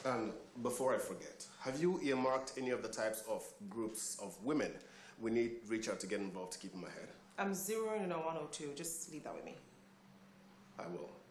And before I forget, have you earmarked any of the types of groups of women we need Richard to get involved to keep him ahead? I'm zeroing in on 102. Just leave that with me. I will.